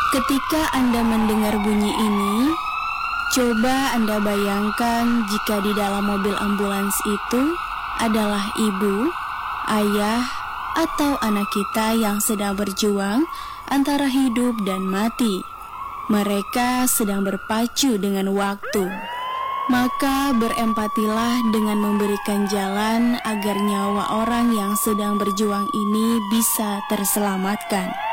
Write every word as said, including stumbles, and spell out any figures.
Ketika Anda mendengar bunyi ini, coba Anda bayangkan jika di dalam mobil ambulans itu adalah ibu, ayah, atau anak kita yang sedang berjuang antara hidup dan mati. Mereka sedang berpacu dengan waktu. Maka berempatilah dengan memberikan jalan agar nyawa orang yang sedang berjuang ini bisa terselamatkan.